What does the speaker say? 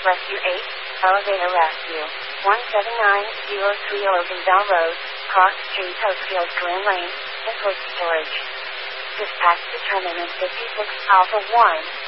Rescue 8, Elevator Rescue, 179-030 Loganville Road, Cross Street, Oakfield, Glen Lane, Input Storage. Dispatch determinant 56 Alpha 1.